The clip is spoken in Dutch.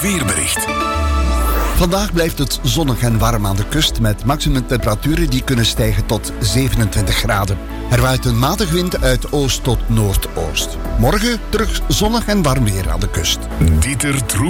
Weerbericht. Vandaag blijft het zonnig en warm aan de kust met maximumtemperaturen die kunnen stijgen tot 27 graden. Er waait een matige wind uit oost tot noordoost. Morgen terug zonnig en warm weer aan de kust. Dieter Troep.